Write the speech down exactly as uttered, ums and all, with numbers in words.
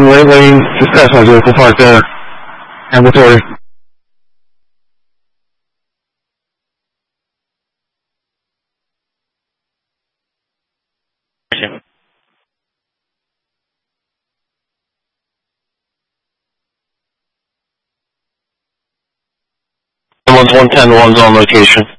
lane, lane, dispatch my vehicle parked there. Ambulatory. One's one ten, one's on location.